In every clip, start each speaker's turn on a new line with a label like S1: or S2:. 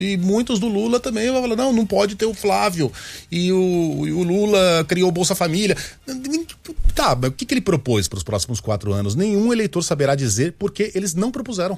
S1: E muitos do Lula também vão falar, não pode ter o Flávio. E o Lula criou o Bolsa Família. Tá, mas o que ele propôs para os próximos 4 anos? Nenhum eleitor saberá dizer porque eles não propuseram.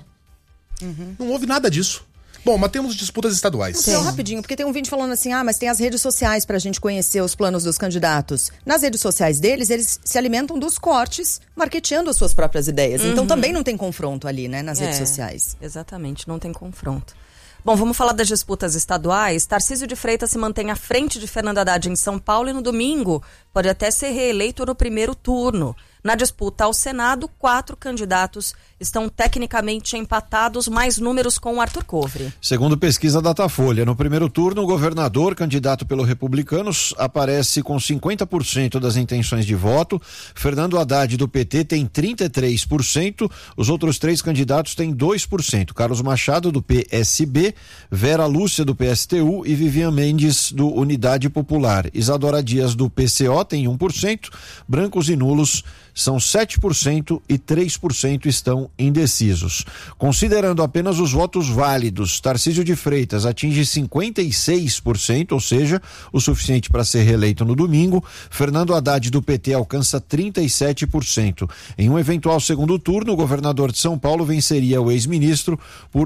S1: Não houve nada disso. Bom, mas temos disputas estaduais.
S2: Só rapidinho, porque tem um vídeo falando assim, mas tem as redes sociais pra gente conhecer os planos dos candidatos. Nas redes sociais deles, eles se alimentam dos cortes, marketeando as suas próprias ideias. Então também não tem confronto ali, né, nas redes sociais.
S3: Exatamente, não tem confronto. Bom, vamos falar das disputas estaduais. Tarcísio de Freitas se mantém à frente de Fernando Haddad em São Paulo e no domingo pode até ser reeleito no primeiro turno. Na disputa ao Senado, 4 candidatos estão tecnicamente empatados, mais números com o Arthur Covre.
S4: Segundo pesquisa Datafolha, no primeiro turno, o governador, candidato pelo Republicanos, aparece com 50% das intenções de voto. Fernando Haddad, do PT, tem 33%. Os outros 3 candidatos têm 2%. Carlos Machado, do PSB, Vera Lúcia, do PSTU e Vivian Mendes, do Unidade Popular. Isadora Dias, do PCO, tem 1%. Brancos e nulos são 7% e 3% estão indecisos. Considerando apenas os votos válidos, Tarcísio de Freitas atinge 56%, ou seja, o suficiente para ser reeleito no domingo. Fernando Haddad, do PT, alcança 37%. Em um eventual segundo turno, o governador de São Paulo venceria o ex-ministro por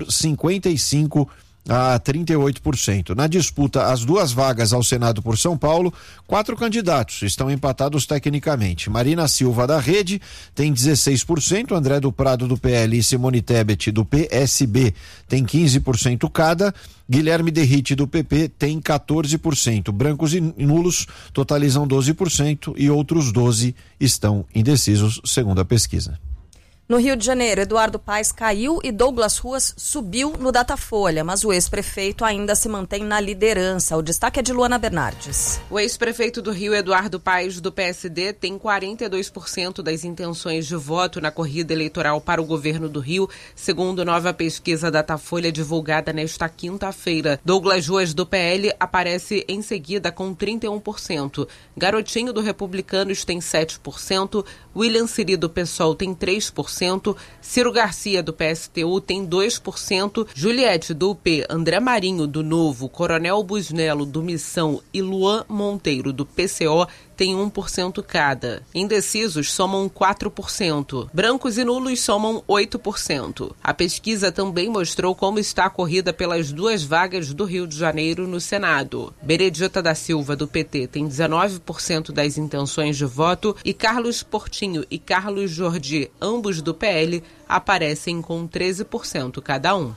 S4: 55% a 38%. Na disputa, as 2 vagas ao Senado por São Paulo, 4 candidatos estão empatados tecnicamente. Marina Silva, da Rede, tem 16%, André do Prado, do PL, e Simone Tebet, do PSB, tem 15% cada. Guilherme Derrite, do PP, tem 14%. Brancos e nulos totalizam 12% e outros 12 estão indecisos, segundo a pesquisa.
S3: No Rio de Janeiro, Eduardo Paes caiu e Douglas Ruas subiu no Datafolha, mas o ex-prefeito ainda se mantém na liderança. O destaque é de Luana Bernardes.
S5: O ex-prefeito do Rio, Eduardo Paes, do PSD, tem 42% das intenções de voto na corrida eleitoral para o governo do Rio, segundo nova pesquisa Datafolha divulgada nesta quinta-feira. Douglas Ruas, do PL, aparece em seguida com 31%. Garotinho, do Republicanos, tem 7%. William Siri, do PSOL, tem 3%. Ciro Garcia, do PSTU, tem 2%. Juliette, do UP, André Marinho, do Novo, Coronel Busnello, do Missão e Luan Monteiro, do PCO, tem 1% cada. Indecisos somam 4%. Brancos e nulos somam 8%. A pesquisa também mostrou como está a corrida pelas 2 vagas do Rio de Janeiro no Senado. Benedita da Silva, do PT, tem 19% das intenções de voto e Carlos Portinho e Carlos Jordi, ambos do PL, aparecem com 13% cada um.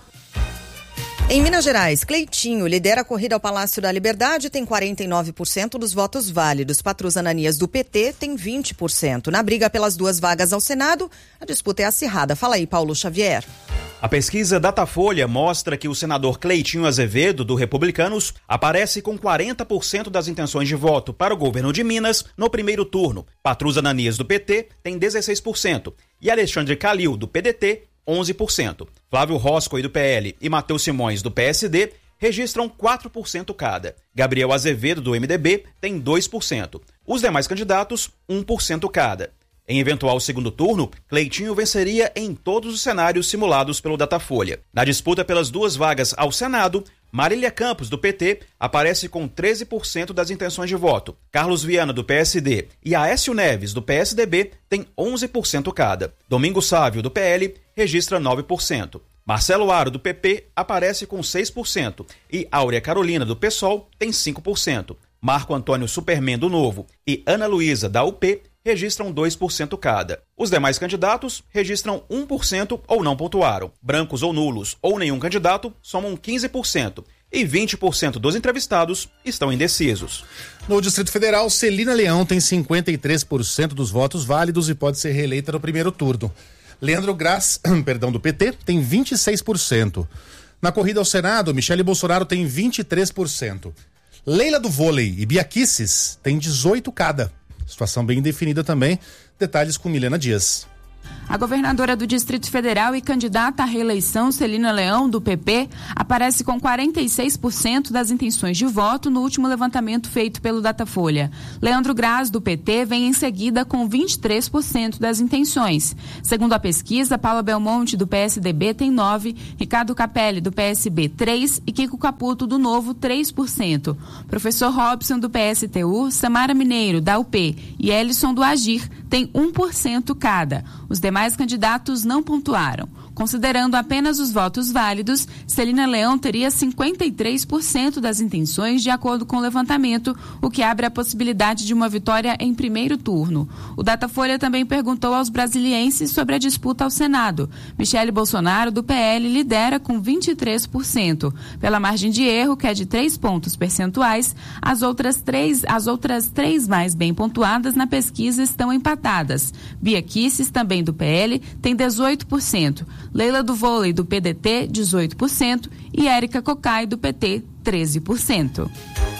S2: Em Minas Gerais, Cleitinho lidera a corrida ao Palácio da Liberdade e tem 49% dos votos válidos. Patrus Ananias, do PT, tem 20%. Na briga pelas 2 vagas ao Senado, a disputa é acirrada. Fala aí, Paulo Xavier.
S6: A pesquisa Datafolha mostra que o senador Cleitinho Azevedo, do Republicanos, aparece com 40% das intenções de voto para o governo de Minas no primeiro turno. Patrus Ananias, do PT, tem 16%. E Alexandre Calil, do PDT, 11%. Flávio Roscoe, do PL, e Matheus Simões, do PSD, registram 4% cada. Gabriel Azevedo, do MDB, tem 2%. Os demais candidatos, 1% cada. Em eventual segundo turno, Cleitinho venceria em todos os cenários simulados pelo Datafolha. Na disputa pelas 2 vagas ao Senado, Marília Campos, do PT, aparece com 13% das intenções de voto. Carlos Viana, do PSD, e Aécio Neves, do PSDB, têm 11% cada. Domingos Sávio, do PL, registra 9%. Marcelo Aro, do PP, aparece com 6% e Áurea Carolina, do PSOL, tem 5%. Marco Antônio Superman, do Novo, e Ana Luísa, da UP, registram 2% cada. Os demais candidatos registram 1% ou não pontuaram. Brancos ou nulos ou nenhum candidato somam 15%. E 20% dos entrevistados estão indecisos.
S1: No Distrito Federal, Celina Leão tem 53% dos votos válidos e pode ser reeleita no primeiro turno. Leandro Graz, do PT, tem 26%. Na corrida ao Senado, Michele Bolsonaro tem 23%. Leila do Vôlei e Bia Kicis tem 18% cada. Situação bem definida também. Detalhes com Milena Dias.
S7: A governadora do Distrito Federal e candidata à reeleição, Celina Leão, do PP, aparece com 46% das intenções de voto no último levantamento feito pelo Datafolha. Leandro Graz, do PT, vem em seguida com 23% das intenções. Segundo a pesquisa, Paula Belmonte, do PSDB, tem 9%, Ricardo Capelli, do PSB, 3% e Kiko Caputo, do Novo, 3%. Professor Robson, do PSTU, Samara Mineiro, da UP e Ellison, do Agir, têm 1% cada. Os demais candidatos não pontuaram. Considerando apenas os votos válidos, Celina Leão teria 53% das intenções de acordo com o levantamento, o que abre a possibilidade de uma vitória em primeiro turno. O Datafolha também perguntou aos brasilienses sobre a disputa ao Senado. Michele Bolsonaro, do PL, lidera com 23%. Pela margem de erro, que é de 3 pontos percentuais, as outras três mais bem pontuadas na pesquisa estão empatadas. Bia Kicis, também do PL, tem 18%. Leila do Vôlei, do PDT, 18%, e Érica Cocai, do PT, 13%.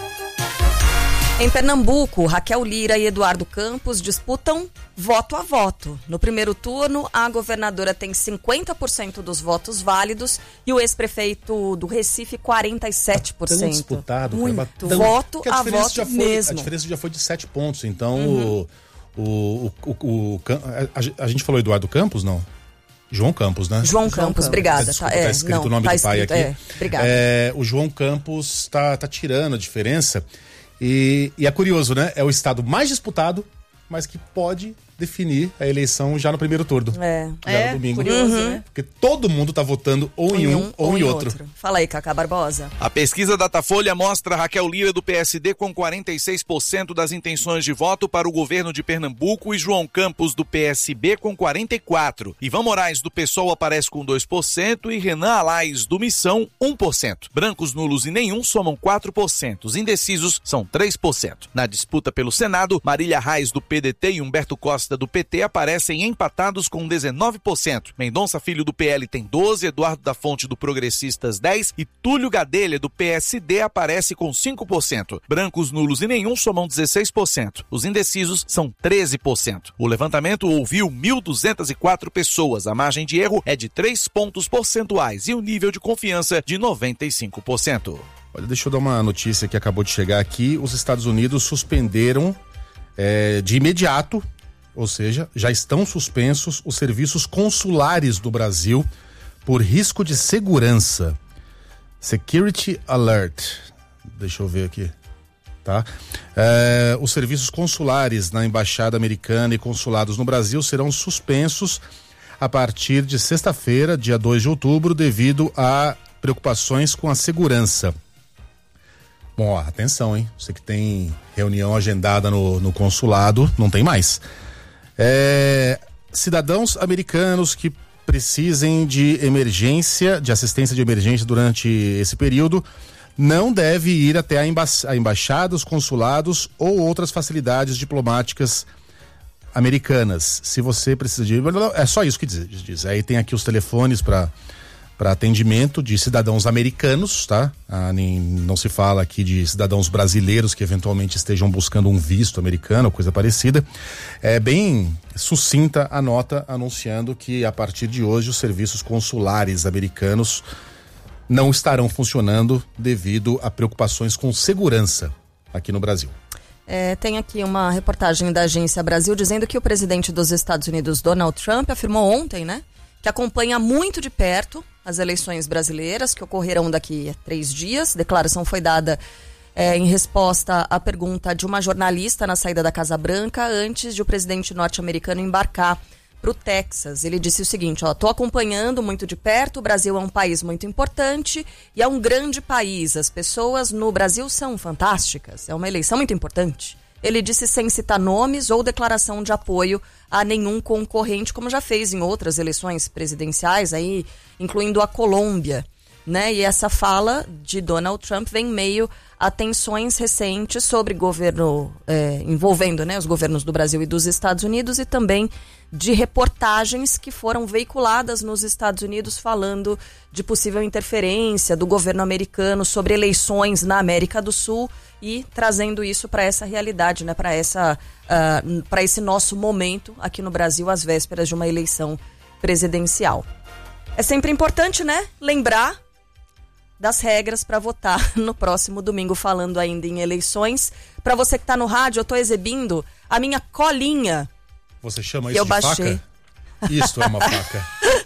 S3: Em Pernambuco, Raquel Lira e Eduardo Campos disputam voto a voto. No primeiro turno, a governadora tem 50% dos votos válidos e o ex-prefeito do Recife, 47%.
S1: Tão disputado.
S3: Muito. Voto a voto mesmo.
S1: A diferença já foi de 7 pontos, então a gente falou Eduardo Campos, não? João Campos, né?
S3: João Campos, obrigada.
S1: Desculpa, tá escrito o nome do pai aqui.
S3: Obrigada.
S1: O João Campos tá tirando a diferença e é curioso, né? É o estado mais disputado, mas que pode definir a eleição já no primeiro turno. Já no domingo.
S2: Curioso, né?
S1: Porque todo mundo tá votando ou em um ou em outro.
S3: Fala aí, Cacá Barbosa.
S8: A pesquisa Datafolha mostra Raquel Lira do PSD com 46% das intenções de voto para o governo de Pernambuco e João Campos do PSB com 44%. Ivan Moraes do PSOL aparece com 2% e Renan Alais do Missão 1%. Brancos, nulos e nenhum somam 4%. Os indecisos são 3%. Na disputa pelo Senado, Marília Reis do PDT e Humberto Costa do PT aparecem empatados com 19%. Mendonça Filho do PL tem 12%, Eduardo da Fonte do Progressistas 10% e Túlio Gadelha do PSD aparece com 5%. Brancos, nulos e nenhum somam 16%. Os indecisos são 13%. O levantamento ouviu 1.204 pessoas. A margem de erro é de 3 pontos percentuais e o nível de confiança de 95%.
S1: Olha, deixa eu dar uma notícia que acabou de chegar aqui. Os Estados Unidos suspenderam de imediato, ou seja, já estão suspensos os serviços consulares do Brasil por risco de segurança. Security Alert. Deixa eu ver aqui. Tá? Os serviços consulares na Embaixada Americana e consulados no Brasil serão suspensos a partir de sexta-feira, dia 2 de outubro, devido a preocupações com a segurança. Bom, atenção, hein? Você que tem reunião agendada no consulado, não tem mais. Cidadãos americanos que precisem de assistência de emergência durante esse período, não deve ir até a embaixada, os consulados ou outras facilidades diplomáticas americanas. Se você precisa de... É só isso que diz. Aí tem aqui os telefones para atendimento de cidadãos americanos, tá? Não se fala aqui de cidadãos brasileiros que eventualmente estejam buscando um visto americano ou coisa parecida. É bem sucinta a nota anunciando que a partir de hoje os serviços consulares americanos não estarão funcionando devido a preocupações com segurança aqui no Brasil.
S3: Tem aqui uma reportagem da Agência Brasil dizendo que o presidente dos Estados Unidos, Donald Trump, afirmou ontem, né, que acompanha muito de perto as eleições brasileiras que ocorrerão daqui a 3 dias. A declaração foi dada em resposta à pergunta de uma jornalista na saída da Casa Branca antes de o presidente norte-americano embarcar para o Texas. Ele disse o seguinte: estou acompanhando muito de perto, o Brasil é um país muito importante e é um grande país. As pessoas no Brasil são fantásticas, é uma eleição muito importante. Ele disse sem citar nomes ou declaração de apoio a nenhum concorrente, como já fez em outras eleições presidenciais, aí, incluindo a Colômbia né? E essa fala de Donald Trump vem em meio a tensões recentes sobre governo, envolvendo, né, os governos do Brasil e dos Estados Unidos, e também de reportagens que foram veiculadas nos Estados Unidos falando de possível interferência do governo americano sobre eleições na América do Sul e trazendo isso para essa realidade, né, para esse nosso momento aqui no Brasil, às vésperas de uma eleição presidencial. É sempre importante, né, lembrar das regras para votar no próximo domingo, falando ainda em eleições. Para você que está no rádio, eu estou exibindo a minha colinha.
S1: Você chama isso de faca? Isso é uma faca.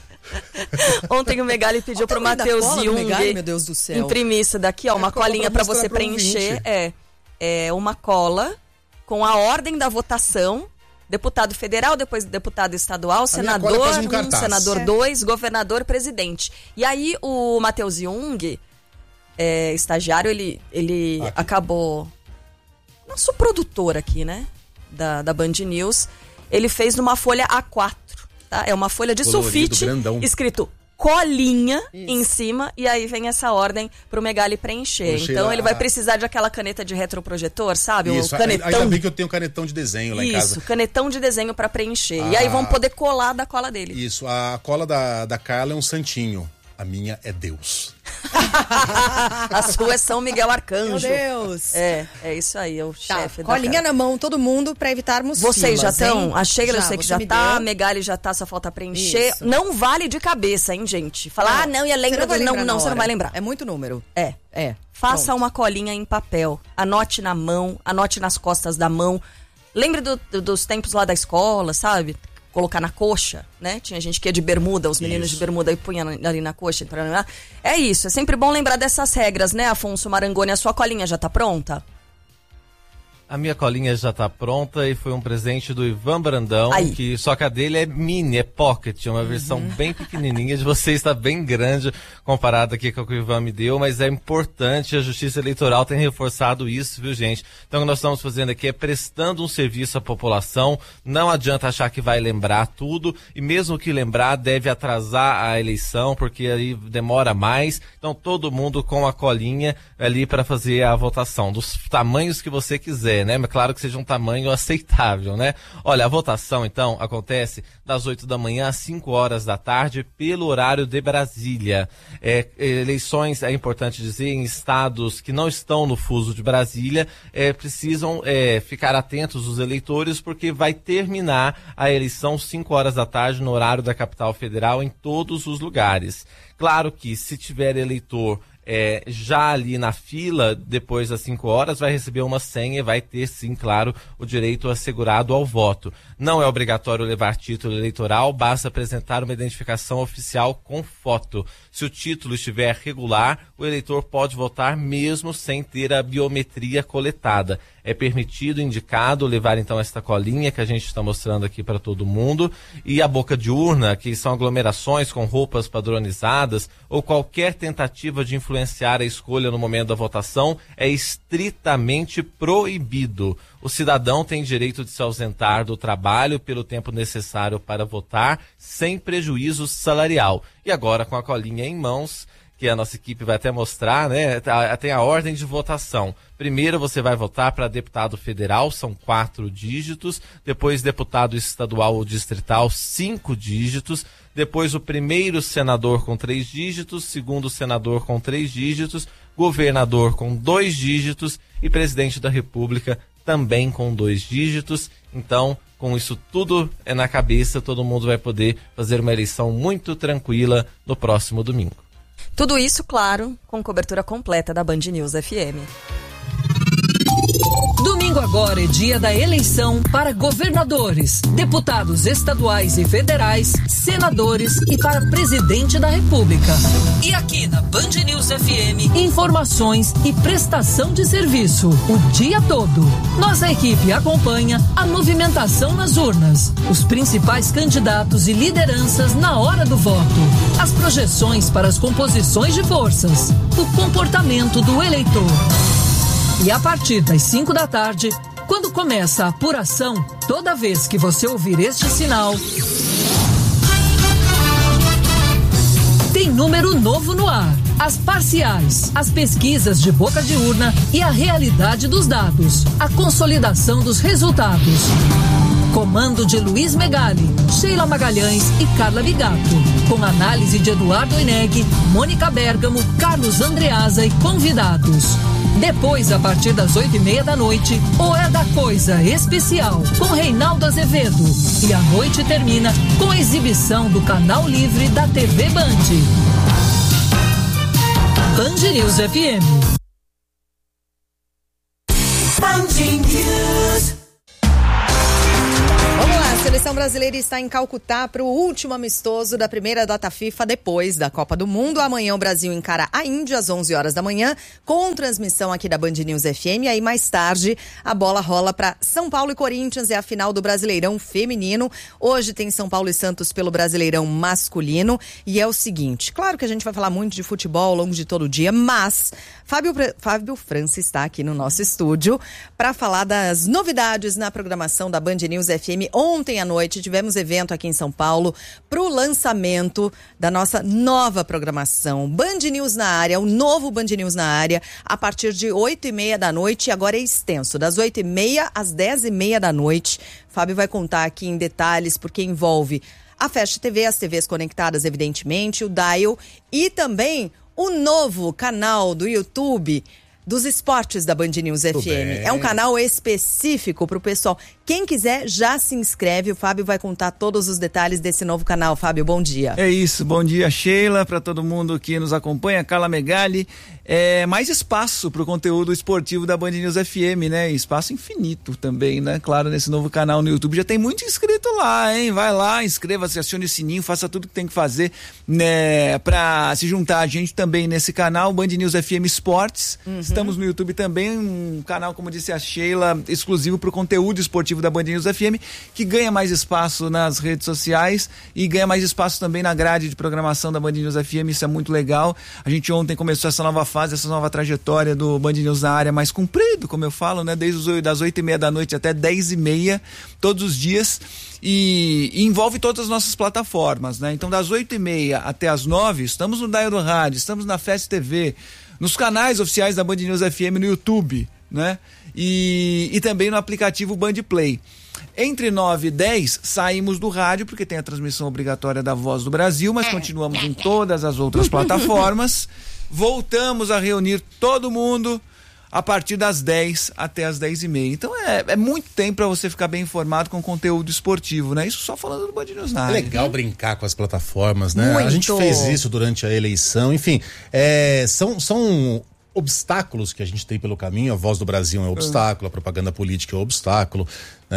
S3: Ontem o Megali pediu pro Matheus Jung imprimir isso daqui, ó, uma colinha para você preencher. É uma cola com a ordem da votação. Deputado federal, depois deputado estadual, senador 1, senador 2, governador, presidente. E aí o Matheus Jung, estagiário, ele acabou... Nosso produtor aqui, né? Da Band News. Ele fez numa folha A4, tá? É uma folha de sulfite, escrito colinha em cima, e aí vem essa ordem pro Megali preencher. Então ele vai precisar de aquela caneta de retroprojetor, sabe?
S1: Isso,
S3: o canetão.
S1: Ainda bem que eu tenho canetão de desenho lá em casa.
S3: Isso, canetão de desenho para preencher. E aí vão poder colar da cola dele.
S1: Isso, a cola da Carla é um santinho. A minha é Deus.
S3: A sua é São Miguel Arcanjo.
S2: Meu Deus.
S3: É isso aí, é o chefe da
S2: colinha na mão, todo mundo, pra evitarmos
S3: Vocês
S2: filas,
S3: já estão?
S2: hein?
S3: A Sheila eu sei que já tá, a Megali já tá, só falta preencher. Isso. Não vale de cabeça, hein, gente? Falar, não, ia lembrar. Não, você não vai lembrar.
S2: É muito número.
S3: Faça uma colinha em papel. Anote na mão, anote nas costas da mão. Lembre dos tempos lá da escola, sabe? Colocar na coxa, né? Tinha gente que ia de bermuda, os meninos de bermuda e punha ali na coxa. É isso, é sempre bom lembrar dessas regras, né, Afonso Marangoni? A sua colinha já tá pronta?
S9: A minha colinha já tá pronta e foi um presente do Ivan Brandão, que só que a dele é mini, é pocket, é uma versão bem pequenininha, de vocês está bem grande comparado aqui com o que o Ivan me deu, mas é importante, a Justiça Eleitoral tem reforçado isso, viu, gente? Então o que nós estamos fazendo aqui é prestando um serviço à população, não adianta achar que vai lembrar tudo, e mesmo que lembrar deve atrasar a eleição, porque aí demora mais, então todo mundo com a colinha ali para fazer a votação, dos tamanhos que você quiser, né? Mas claro que seja um tamanho aceitável, né? Olha, a votação, então, acontece das 8 da manhã às 5 horas da tarde pelo horário de Brasília. Eleições, é importante dizer, em estados que não estão no fuso de Brasília, precisam ficar atentos os eleitores, porque vai terminar a eleição 5 horas da tarde no horário da capital federal em todos os lugares. Claro que se tiver eleitor já ali na fila, depois das 5 horas, vai receber uma senha e vai ter, sim, claro, o direito assegurado ao voto. Não é obrigatório levar título eleitoral, basta apresentar uma identificação oficial com foto. Se o título estiver regular, o eleitor pode votar mesmo sem ter a biometria coletada. É permitido, indicado, levar então esta colinha que a gente está mostrando aqui para todo mundo, e a boca de urna, que são aglomerações com roupas padronizadas ou qualquer tentativa de influenciar a escolha no momento da votação, é estritamente proibido. O cidadão tem direito de se ausentar do trabalho pelo tempo necessário para votar, sem prejuízo salarial. E agora, com a colinha em mãos, que a nossa equipe vai até mostrar, né? Tem a ordem de votação. Primeiro você vai votar para deputado federal, são 4 dígitos. Depois deputado estadual ou distrital, 5 dígitos. Depois o primeiro senador com 3 dígitos, segundo senador com 3 dígitos, governador com 2 dígitos e presidente da República também com 2 dígitos. Então, com isso tudo na cabeça, todo mundo vai poder fazer uma eleição muito tranquila no próximo domingo.
S3: Tudo isso, claro, com cobertura completa da Band News FM.
S10: Domingo agora é dia da eleição para governadores, deputados estaduais e federais, senadores e para presidente da República. E aqui na Band News FM, informações e prestação de serviço o dia todo. Nossa equipe acompanha a movimentação nas urnas, os principais candidatos e lideranças na hora do voto, as projeções para as composições de forças, o comportamento do eleitor. E a partir das 5 da tarde, quando começa a apuração, toda vez que você ouvir este sinal, tem número novo no ar. as parciais, as pesquisas de boca de urna e a realidade dos dados, a consolidação dos resultados. Comando de Luiz Megali, Sheila Magalhães e Carla Bigato. Com análise de Eduardo Eneg, Mônica Bergamo, Carlos Andreasa e convidados. Depois, a partir das 8h30 da noite, o É da Coisa Especial, com Reinaldo Azevedo. E a noite termina com a exibição do canal livre da TV Band. Band News FM.
S2: Band News. Vamos lá, a seleção brasileira está em Calcutá para o último amistoso da primeira data FIFA depois da Copa do Mundo. Amanhã o Brasil encara a Índia às 11 horas da manhã, com transmissão aqui da Band News FM. Aí mais tarde a bola rola para São Paulo e Corinthians, é a final do Brasileirão feminino. Hoje tem São Paulo e Santos pelo Brasileirão masculino. E é o seguinte, claro que a gente vai falar muito de futebol ao longo de todo o dia, mas Fábio França está aqui no nosso estúdio para falar das novidades na programação da Band News FM. Ontem à noite tivemos evento aqui em São Paulo para o lançamento da nossa nova programação. Band News na área, o novo Band News na área, a partir de 8h30 da noite, e agora é extenso, das 8h30 às 10h30 da noite. Fábio vai contar aqui em detalhes, porque envolve a Fast TV, as TVs conectadas, evidentemente, o Dial e também o novo canal do YouTube dos esportes da Band News FM. É um canal específico para o pessoal. Quem quiser já se inscreve. O Fábio vai contar todos os detalhes desse novo canal. Fábio, bom dia.
S11: É isso, bom dia, Sheila, para todo mundo que nos acompanha, Carla Megali. Mais espaço para o conteúdo esportivo da Band News FM, né? Espaço infinito também, né? Claro, nesse novo canal no YouTube. Já tem muito inscrito lá, hein? Vai lá, inscreva-se, acione o sininho, faça tudo que tem que fazer, né? Para se juntar a gente também nesse canal, Band News FM Esportes. Estamos no YouTube também, um canal, como disse a Sheila, exclusivo para o conteúdo esportivo da Band News FM, que ganha mais espaço nas redes sociais e ganha mais espaço também na grade de programação da Band News FM. Isso é muito legal. A gente ontem começou essa nova fase, essa nova trajetória do Band News na área mais comprido, como eu falo, né? Desde das 8h30 da noite até 10h30, todos os dias. E envolve todas as nossas plataformas, né? Então, das 8h30 até as 9h, estamos no Dial do Rádio, estamos na Fast TV, nos canais oficiais da Band News FM no YouTube, né? E também no aplicativo Band Play. Entre 9 e 10 saímos do rádio, porque tem a transmissão obrigatória da Voz do Brasil, mas continuamos em todas as outras plataformas. Voltamos a reunir todo mundo a partir das 10 até as 10h30. Então é muito tempo para você ficar bem informado com conteúdo esportivo, né? Isso só falando do Band News na área.
S1: É legal brincar com as plataformas, né? Muito. A gente fez isso durante a eleição, enfim, são obstáculos que a gente tem pelo caminho. A Voz do Brasil é um obstáculo, a propaganda política é um obstáculo,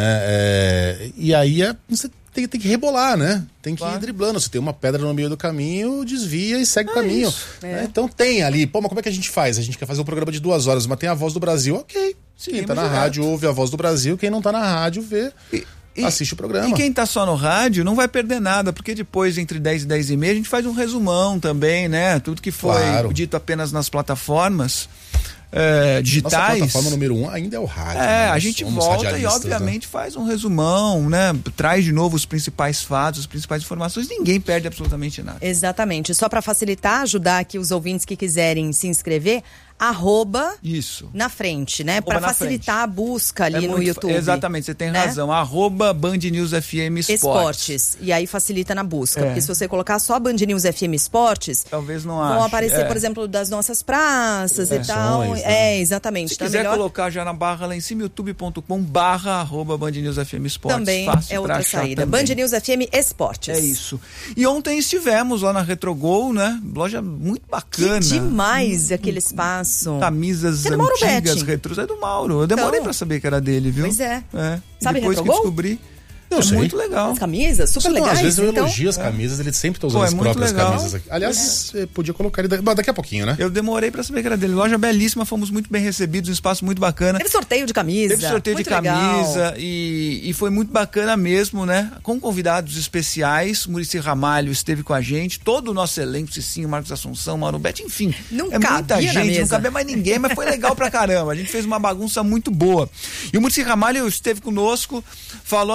S1: né? E aí você tem que rebolar, né? Tem que ir driblando. Se tem uma pedra no meio do caminho, desvia e segue o caminho. Né? Então tem ali, mas como é que a gente faz? A gente quer fazer um programa de 2 horas, mas tem a Voz do Brasil, ok. Quem tá na rádio ouve a Voz do Brasil, quem não tá na rádio vê, assiste o programa.
S11: E quem tá só no rádio não vai perder nada, porque depois, entre 10 e 10h30, a gente faz um resumão também, né? Tudo que foi dito apenas nas plataformas digitais.
S1: Nossa plataforma número 1 ainda é o rádio. Né?
S11: A gente volta e obviamente faz um resumão, né? Traz de novo os principais fatos, as principais informações. Ninguém perde absolutamente nada.
S2: Exatamente. Só para facilitar, ajudar aqui os ouvintes que quiserem se inscrever, @
S11: isso
S2: na frente, né? Para facilitar a busca ali no YouTube.
S11: Exatamente, você tem razão. @ Band News FM Esportes.
S2: E aí facilita na busca. Porque se você colocar só Band News FM Esportes,
S11: talvez não
S2: vão aparecer, por exemplo, das nossas praças e tal. Né? Exatamente.
S11: Se quiser colocar já na barra lá em cima, youtube.com/ @Band News FM Esportes.
S2: Também
S11: fácil
S2: é outra saída. Band News FM Esportes.
S11: É isso. E ontem estivemos lá na Retrogol, né? Loja muito bacana.
S2: Que demais aquele espaço.
S11: Camisas antigas, retrôs. É do Mauro. Eu demorei pra saber que era dele, viu?
S2: Pois é.
S11: Sabe depois que descobri.
S1: Eu sei.
S11: Muito legal.
S2: As camisas, super legais.
S1: Às vezes eu elogio as camisas, ele sempre tá usando as próprias camisas aqui. Aliás, você podia colocar ele daqui a pouquinho, né?
S11: Eu demorei pra saber que era dele. Loja belíssima, fomos muito bem recebidos, um espaço muito bacana.
S2: Teve sorteio de camisa.
S11: Teve sorteio
S2: muito
S11: de camisa e foi muito bacana mesmo, né? Com convidados especiais, Muricy Ramalho esteve com a gente, todo o nosso elenco, Cicinho, Marcos Assunção, Mauro Betti, enfim.
S2: Não
S11: muita gente, não cabia mais ninguém, mas foi legal pra caramba. A gente fez uma bagunça muito boa. E o Muricy Ramalho esteve conosco, falou a respeito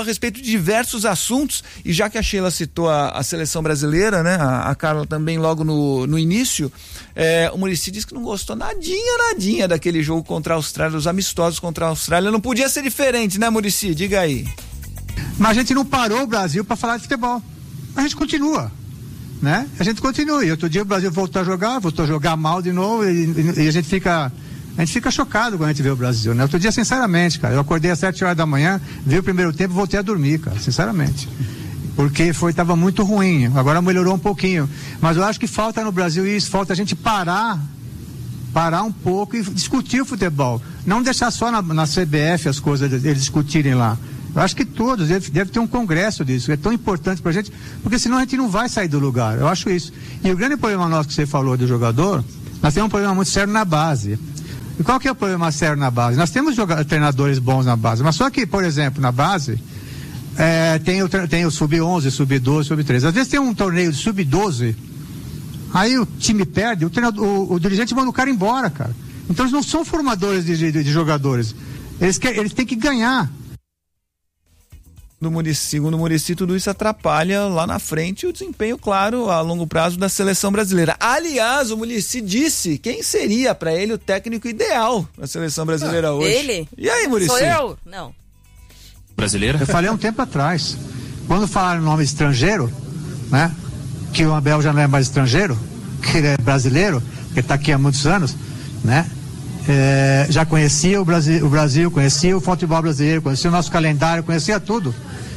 S11: de diversos assuntos, e já que a Sheila citou a seleção brasileira, né? A Carla também logo no início, o Muricy disse que não gostou nadinha daquele jogo contra a Austrália, os amistosos contra a Austrália. Não podia ser diferente, né, Muricy? Diga aí.
S12: Mas a gente não parou o Brasil para falar de futebol. A gente continua, né? A gente continua. E outro dia o Brasil voltou a jogar mal de novo, e a gente fica chocado quando a gente vê o Brasil, né? Outro dia, sinceramente, cara, eu acordei às 7 horas da manhã, vi o primeiro tempo e voltei a dormir, cara, sinceramente. Porque tava muito ruim, agora melhorou um pouquinho. Mas eu acho que falta no Brasil isso, falta a gente parar um pouco e discutir o futebol. Não deixar só na CBF as coisas eles discutirem lá. Eu acho que todos, deve ter um congresso disso, é tão importante pra gente, porque senão a gente não vai sair do lugar, eu acho isso. E o grande problema nosso que você falou do jogador, nós temos um problema muito sério na base. E qual que é o problema sério na base? Nós temos treinadores bons na base, mas só que, por exemplo, na base, tem o sub-11, sub-12, sub-13. Às vezes tem um torneio de sub-12, aí o time perde, o dirigente manda o cara embora, cara. Então eles não são formadores de jogadores, eles têm que ganhar.
S11: Segundo o Muricy, tudo isso atrapalha lá na frente o desempenho, claro, a longo prazo da seleção brasileira. Aliás, o Muricy disse quem seria para ele o técnico ideal da seleção brasileira hoje.
S3: Ele?
S11: E aí, Muricy?
S3: Sou eu? Não.
S12: Brasileira? Eu falei um tempo atrás, quando falaram o nome estrangeiro, né, que o Abel já não é mais estrangeiro, que ele é brasileiro, que está aqui há muitos anos, né? Já conhecia o Brasil, conhecia o futebol brasileiro, conhecia o nosso calendário, conhecia tudo.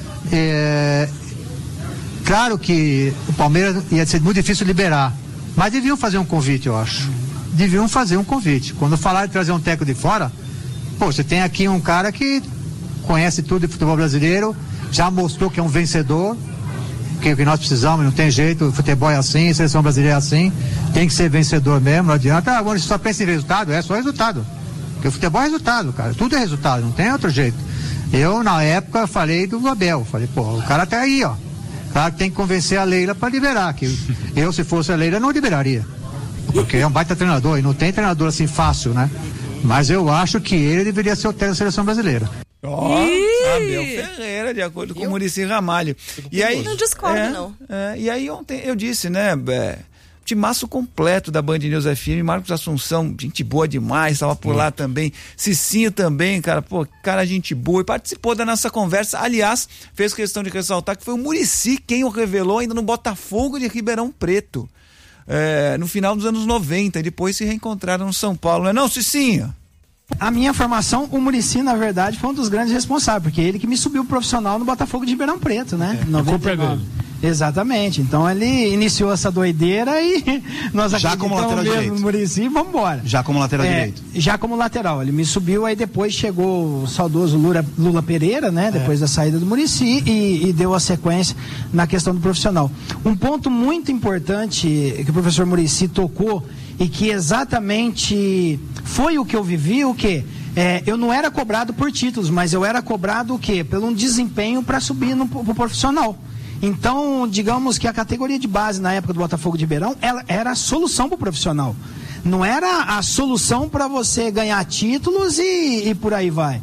S12: Claro que o Palmeiras ia ser muito difícil liberar, mas deviam fazer um convite, eu acho. Deviam fazer um convite. Quando falaram de trazer um técnico de fora, você tem aqui um cara que conhece tudo de futebol brasileiro, já mostrou que é um vencedor, que o que nós precisamos, não tem jeito, o futebol é assim, a seleção brasileira é assim, tem que ser vencedor mesmo, não adianta. Agora você só pensa em resultado, é só resultado. Porque o futebol é resultado, cara, tudo é resultado, não tem outro jeito. Eu, na época, falei do Abel, falei, o cara tá aí, ó. Claro que tem que convencer a Leila para liberar, que eu, se fosse a Leila, não liberaria. Porque é um baita treinador, e não tem treinador assim fácil, né? Mas eu acho que ele deveria ser o técnico da seleção brasileira.
S11: Abel Ferreira, de acordo com o Muricy Ramalho. E aí,
S3: não discordo, não.
S11: E aí ontem eu disse, né, timaço completo da Band News FM, Marcos Assunção, gente boa demais, estava por lá também, Cicinho também, cara, gente boa, e participou da nossa conversa. Aliás, fez questão de ressaltar que foi o Muricy quem o revelou ainda no Botafogo de Ribeirão Preto, no final dos anos 90, e depois se reencontraram no São Paulo, não é não, Cicinho?
S13: A minha formação, o Muricy, na verdade, foi um dos grandes responsáveis, porque ele que me subiu profissional no Botafogo de Ribeirão Preto, né? Exatamente. Então ele iniciou essa doideira e nós acreditamos mesmo no Muricy e vamos embora.
S14: Já como lateral direito?
S13: Já como lateral. Ele me subiu, aí depois chegou o saudoso Lula Pereira, né? Depois da saída do Muricy e deu a sequência na questão do profissional. Um ponto muito importante que o professor Muricy tocou e que exatamente foi o que eu vivi, o quê? Eu não era cobrado por títulos, mas eu era cobrado o quê? Pelo um desempenho para subir pro profissional. Então, digamos que a categoria de base na época do Botafogo de Ribeirão, ela era a solução para o profissional. Não era a solução para você ganhar títulos e por aí vai.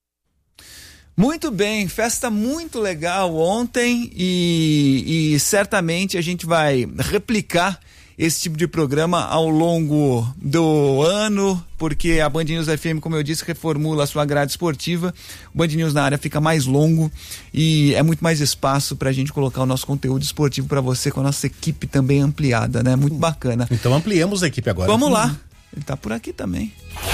S11: Muito bem, festa muito legal ontem e certamente a gente vai replicar esse tipo de programa ao longo do ano, porque a Band News FM, como eu disse, reformula a sua grade esportiva. O Band News na área fica mais longo e é muito mais espaço pra gente colocar o nosso conteúdo esportivo pra você, com a nossa equipe também ampliada, né? Muito bacana.
S1: Então ampliamos a equipe agora.
S11: Vamos lá. Ele tá por aqui também.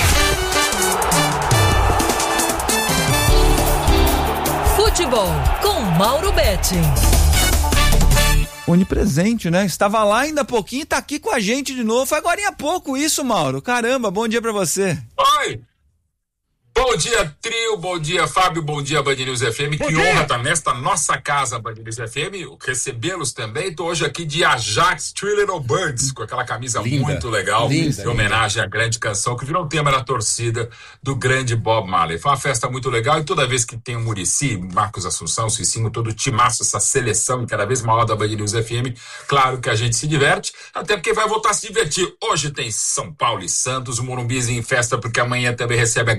S10: Futebol com Mauro Betting.
S11: Onipresente, né? Estava lá ainda há pouquinho, tá aqui com a gente de novo. Foi agora há pouco isso, Mauro. Caramba, bom dia pra você.
S15: Oi! Bom dia, trio, bom dia, Fábio, bom dia, Band News FM. Que honra estar nesta nossa casa, Band News FM, recebê-los também. Estou hoje aqui de Ajax Three Little Birds, com aquela camisa muito legal, em homenagem à grande canção que virou um tema da torcida do grande Bob Marley. Foi uma festa muito legal e toda vez que tem o Muricy, Marcos Assunção, Cicinho, todo o timaço, essa seleção cada vez maior da Band News FM, claro que a gente se diverte, até porque vai voltar a se divertir. Hoje tem São Paulo e Santos, o Morumbi em festa, porque amanhã também recebe a grande final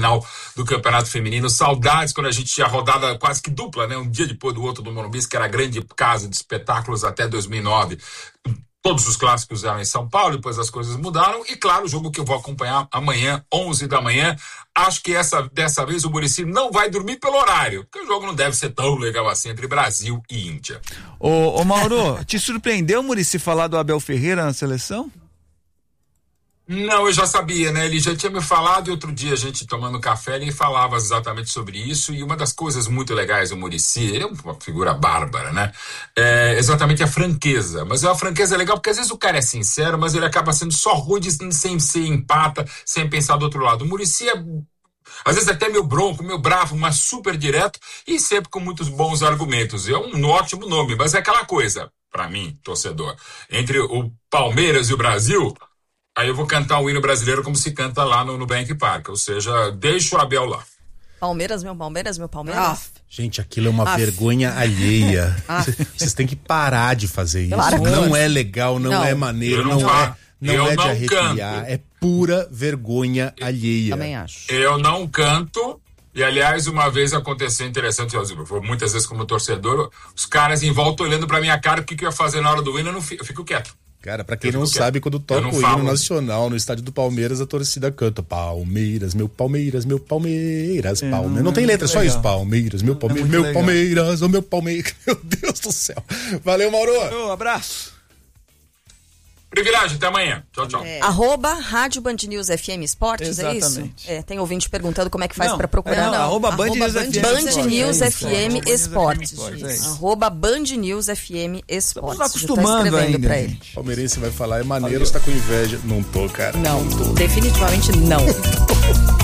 S15: final do Campeonato Feminino. Saudades quando a gente tinha rodada quase que dupla, né? Um dia depois do outro do Morumbi, que era a grande casa de espetáculos até 2009. Todos os clássicos eram em São Paulo, depois as coisas mudaram. E claro, o jogo que eu vou acompanhar amanhã, 11 da manhã. Acho que dessa vez o Muricy não vai dormir pelo horário, porque o jogo não deve ser tão legal assim entre Brasil e Índia.
S11: Ô Mauro, te surpreendeu o Muricy falar do Abel Ferreira na seleção?
S15: Não, eu já sabia, né? Ele já tinha me falado e outro dia a gente tomando café, ele falava exatamente sobre isso, e uma das coisas muito legais do Muricy, ele é uma figura bárbara, né? É exatamente a franqueza, mas a franqueza é legal porque às vezes o cara é sincero, mas ele acaba sendo só rude sem ser empata, sem pensar do outro lado. O Muricy é às vezes até meio bronco, meio bravo, mas super direto e sempre com muitos bons argumentos. É um ótimo nome, mas é aquela coisa, pra mim, torcedor, entre o Palmeiras e o Brasil... Aí eu vou cantar o hino brasileiro como se canta lá no Nubank Park, ou seja, deixa o Abel lá.
S3: Palmeiras, meu Palmeiras, meu Palmeiras.
S1: Gente, aquilo é uma vergonha alheia. Vocês têm que parar de fazer isso.
S3: Claro.
S1: Não é legal, não é maneiro, não é de arrepiar.
S15: Canto.
S1: É pura vergonha alheia.
S2: Também acho.
S15: Eu não canto. E, aliás, uma vez aconteceu interessante, muitas vezes como torcedor, os caras em volta olhando pra minha cara, o que eu ia fazer na hora do hino, eu fico quieto.
S1: Cara, pra quem não sabe, quando toca o hino nacional no estádio do Palmeiras, a torcida canta Palmeiras, meu Palmeiras, meu Palmeiras, Palmeiras. Não tem letra, só isso. Palmeiras, meu Palmeiras, meu Palmeiras, o meu Palmeiras. Meu Deus do céu. Valeu, Mauro.
S11: Um abraço.
S15: Privilégio, até amanhã. Tchau, tchau.
S3: Arroba Rádio Band News FM Esportes,
S11: exatamente.
S3: É isso? Tem ouvinte perguntando como é que faz pra procurar.
S11: Arroba Band News FM.
S3: Band News FM Esportes. Arroba Band News FM Esportes.
S11: Estamos acostumando ainda.
S3: Pra ele.
S1: Palmeirense vai falar, é maneiro, você tá com inveja. Não tô, cara.
S2: Não, definitivamente não.